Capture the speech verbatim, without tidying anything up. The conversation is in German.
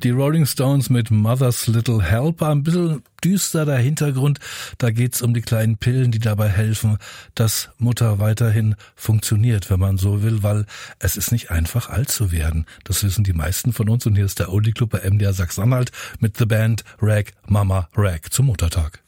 Die Rolling Stones mit Mother's Little Helper, ein bisschen düster der Hintergrund. Da geht's um die kleinen Pillen, die dabei helfen, dass Mutter weiterhin funktioniert, wenn man so will, weil es ist nicht einfach, alt zu werden. Das wissen die meisten von uns. Und hier ist der Oldie Club bei M D R Sachsen-Anhalt mit The Band Rag Mama Rag zum Muttertag.